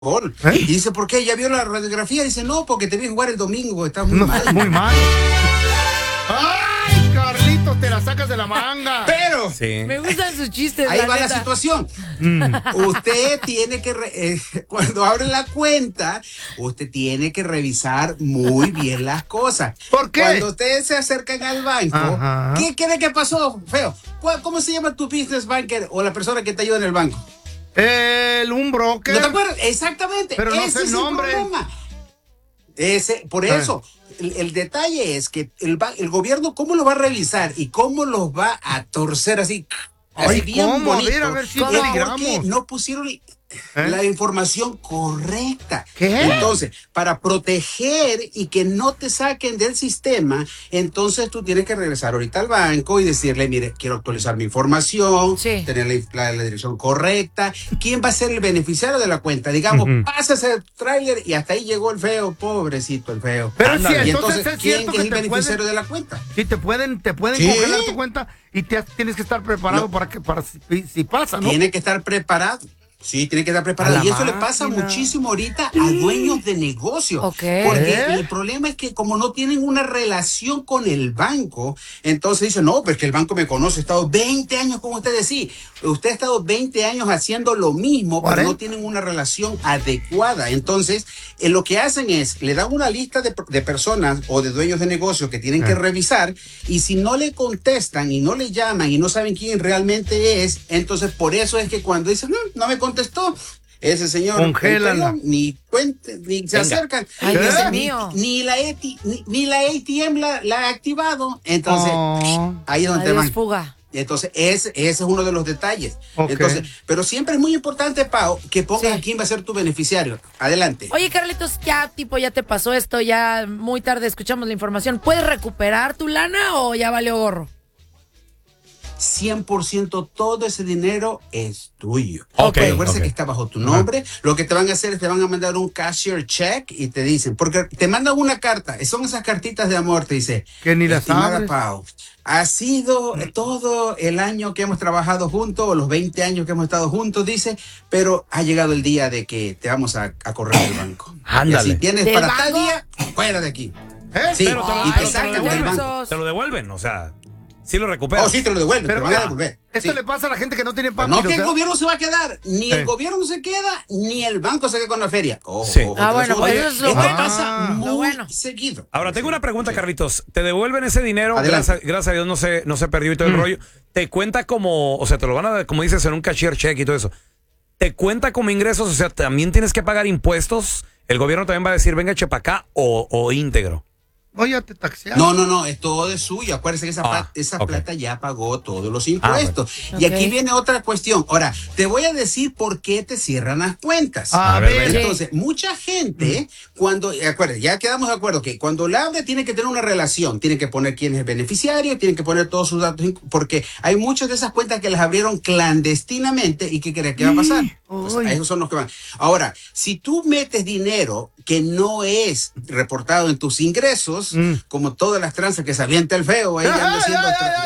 gol. Y dice, ¿por qué? ¿Ya vio la radiografía? Dice, no, porque te vi jugar el domingo, estás muy mal. Muy mal. ¡Ay, Carlitos, te la sacas de la manga! Pero Sí. Me gustan sus chistes. ahí va neta. la situación. Usted tiene que, cuando abre la cuenta, usted tiene que revisar muy bien las cosas. ¿Por qué? Cuando ustedes se acercan al banco, Ajá. ¿qué cree que pasó, feo? ¿Cómo se llama tu business banker o la persona que te ayuda en el banco? Un broker. ¿No te acuerdas? Exactamente. Pero no ese sé el es nombre. problema. Por eso, el detalle es que el gobierno, ¿cómo lo va a revisar y cómo los va a torcer así? Ay, Así bien ¿cómo? bonito. A ver si Es peligramos. porque no pusieron la información correcta. ¿Qué? Entonces, para proteger y que no te saquen del sistema, entonces tú tienes que regresar ahorita al banco y decirle, mire, quiero actualizar mi información, Sí. tener la dirección correcta. ¿Quién va a ser el beneficiario de la cuenta? Digamos, pasa ese tráiler y hasta ahí llegó el feo, pobrecito el feo. Pero Ándale. sí, Y entonces entonces, es ¿quién cierto es que el te beneficiario pueden, de la cuenta? sí, te pueden Sí. congelar tu cuenta y tienes que estar preparado No. para si pasa, ¿no? Tiene que estar preparado. Sí, tiene que estar preparado. A la Y eso le pasa máquina. muchísimo ahorita a dueños de negocio. Ok. Porque ¿Eh? el problema es que como no tienen una relación con el banco, entonces dicen, no, pues que el banco me conoce, he estado 20 años con ustedes. Sí, usted ha estado 20 años haciendo lo mismo, pero 40. no tienen una relación adecuada. Entonces, lo que hacen es, le dan una lista de personas o de dueños de negocio que tienen que revisar, y si no le contestan y no le llaman y no saben quién realmente es, entonces por eso es que cuando dicen, no me contestó, ese señor Congélala. ni se acercan. Ay, Dice, Dios ni- mío. Ni la ATM la ha activado. Entonces, Oh. ahí es donde te Adiós, van. fuga. Entonces, ese es uno de los detalles. Ok. Entonces, pero siempre es muy importante, Pau, que pongas Sí. a quién va a ser tu beneficiario. Adelante. Oye, Carlitos, ya te pasó esto, ya muy tarde escuchamos la información. ¿Puedes recuperar tu lana o ya valió gorro? 100% todo ese dinero es tuyo. Ok, Recuerda ok. que está bajo tu nombre. Lo que te van a hacer es te van a mandar un cashier check y te dicen, porque te mandan una carta, son esas cartitas de amor, te dice, Que ni las estimada abres. Pau, ha sido todo el año que hemos trabajado juntos, o los 20 años que hemos estado juntos, dice, pero ha llegado el día de que te vamos a correr del banco. Ándale. Y así tienes ¿Del para banco? tal día, fuera de aquí. ¿Eh? Sí, Pero y te Ay, sacan pero del bueno, banco. Te lo devuelven, o sea, sí lo recuperas. Oh, sí, te lo devuelven, te Pero lo van a mira, devolver. esto Sí. le pasa a la gente que no tiene Pero papi. no que el gobierno se va a quedar, ni el Sí. gobierno se queda, ni el banco se queda con la feria. Ojo, Sí. ojo, Ah, bueno, ojo. pues eso es lo Esto bueno. pasa Lo muy bueno. seguido. Ahora, tengo una pregunta, Carlitos. ¿Te devuelven ese dinero? Adelante. Gracias a Dios no se perdió y todo el rollo. ¿Te cuenta como, o sea, te lo van a dar, como dices, en un cashier check y todo eso? ¿Te cuenta como ingresos? O sea, ¿también tienes que pagar impuestos? ¿El gobierno también va a decir, venga, eche para acá o íntegro? Oye, te taxearon. No, es todo de suyo. Acuérdense que esa ok. plata ya pagó todos los impuestos. bueno. Y aquí Ok. viene otra cuestión. Ahora, te voy a decir por qué te cierran las cuentas. A ver, ver. Sí. Entonces, mucha gente, acuérdense, ya quedamos de acuerdo que cuando la abre tiene que tener una relación, tiene que poner quién es el beneficiario, tiene que poner todos sus datos, porque hay muchas de esas cuentas que las abrieron clandestinamente y ¿qué crees que va a pasar? Pues Uy. a esos son los que van. Ahora, si tú metes dinero que no es reportado en tus ingresos, como todas las tranzas que se avienta el feo, ahí anda haciendo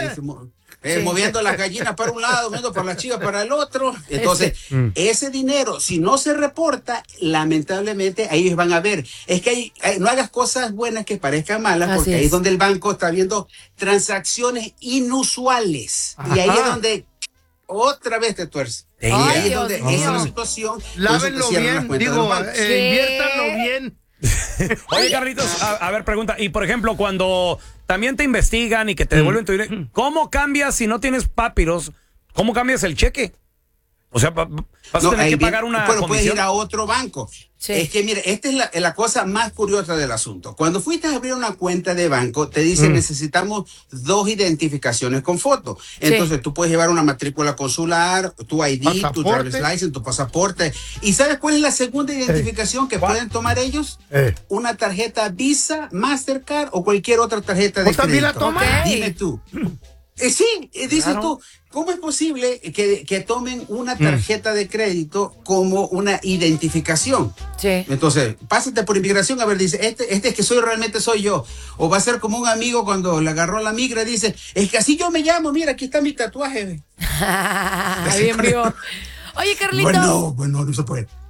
moviendo las gallinas para un lado, moviendo para las chivas para el otro. Entonces, ese dinero, si no se reporta, lamentablemente, ahí ellos van a ver. Es que no hagas cosas buenas que parezcan malas, Así porque ahí es. es donde el banco está viendo transacciones inusuales. Y ahí es Ajá. donde otra vez te tuerce. Sí. Y Ay, ahí es Dios donde mío. esa es la situación. por eso te Lávenlo cierran las bien, cuentas de digo, los bancos. inviértanlo bien. Oye, Carlitos, a ver, pregunta. Y por ejemplo, cuando también te investigan y que te devuelven tu dinero, ¿cómo cambias si no tienes papiros? ¿Cómo cambias el cheque? O sea, vas a No, tener ahí que viene- pagar una bueno, puedes comisión. ir a otro banco. Sí. Es que, mire, esta es la cosa más curiosa del asunto. Cuando fuiste a abrir una cuenta de banco, te dicen necesitamos 2 identificaciones con foto. Entonces, tú puedes llevar una matrícula consular, tu ID, tu Pasaporte. driver's license, tu pasaporte. ¿Y sabes cuál es la segunda identificación que pueden tomar ellos? Una tarjeta Visa, Mastercard o cualquier otra tarjeta de ¿Pues también la crédito. toman? Dime tú. Sí, dices tú, ¿cómo es posible que tomen una tarjeta de crédito como una identificación? Sí. Entonces, pásate por inmigración, a ver, dice, este es que realmente soy yo. O va a ser como un amigo cuando le agarró la migra, dice, es que así yo me llamo, mira, aquí está mi tatuaje. Bien vivo. Oye, Carlitos. Bueno, no se puede.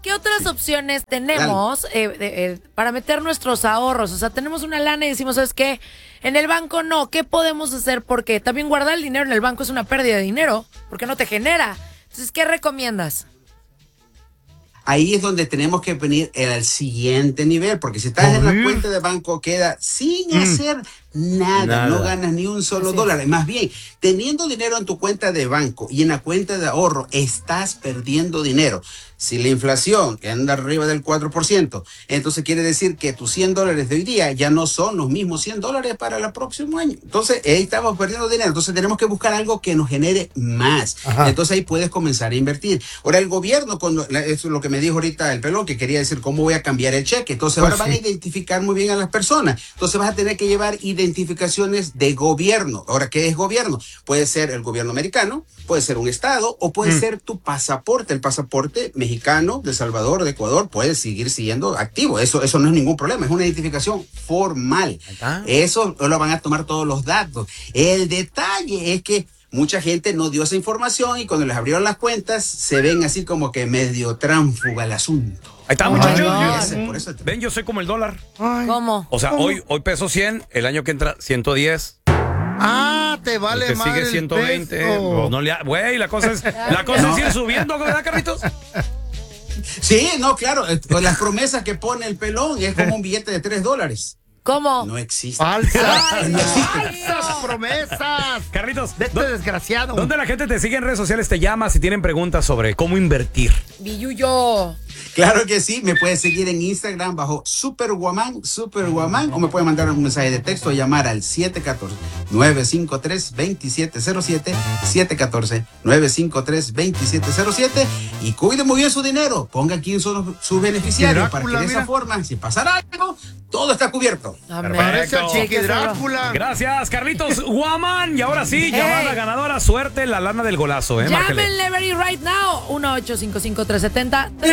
¿qué otras opciones tenemos para meter nuestros ahorros? O sea, tenemos una lana y decimos, ¿sabes qué? En el banco no. ¿Qué podemos hacer? Porque también guardar el dinero en el banco es una pérdida de dinero, porque no te genera. Entonces, ¿qué recomiendas? Ahí es donde tenemos que venir al siguiente nivel, porque si estás en la cuenta de banco queda sin hacer nada, no ganas ni un solo dólar. Más bien, teniendo dinero en tu cuenta de banco y en la cuenta de ahorro, estás perdiendo dinero. Si la inflación anda arriba del 4%, entonces quiere decir que tus $100 de hoy día ya no son los mismos $100 para el próximo año. Entonces, ahí estamos perdiendo dinero. Entonces, tenemos que buscar algo que nos genere más. Ajá. Entonces, ahí puedes comenzar a invertir. Ahora, el gobierno, eso es lo que me dijo ahorita el pelón, que quería decir cómo voy a cambiar el cheque. Entonces, ahora van a identificar muy bien a las personas. Entonces, vas a tener que llevar identificaciones de gobierno. Ahora, ¿qué es gobierno? Puede ser el gobierno americano, puede ser un estado o puede ser tu pasaporte. El pasaporte mexicano, de Salvador, de Ecuador, puede seguir siendo activo. Eso no es ningún problema, es una identificación formal. Eso lo van a tomar todos los datos. El detalle es que mucha gente no dio esa información y cuando les abrieron las cuentas se ven así como que medio tránfuga el asunto. Ahí está, muchachos. Ven, yo soy como el dólar. ¿Cómo? O sea, hoy peso 100, el año que entra 110. Te vale más. Sigue 120. Güey, la cosa es ir subiendo, ¿verdad, Carlitos? Sí, no, claro. Las promesas que pone el pelón es como un billete de $3. ¿Cómo? No existe. ¡Falsas promesas! Carlitos, de este desgraciado. ¿Dónde la gente te sigue en redes sociales? Te llama si tienen preguntas sobre cómo invertir. Billuyo. Claro que sí, me puedes seguir en Instagram bajo Superwoman, o me pueden mandar un mensaje de texto o llamar al 714-953-2707, 714-953-2707 y cuide muy bien su dinero, ponga quién son sus beneficiarios para que de esa forma, si pasara algo, todo está cubierto. Parece el Chiqui Drácula. Gracias, Carlitos Guamán. Y ahora sí, llamada ganadora, suerte, la lana del golazo. Llámenle very right now, 1-855-370-3100.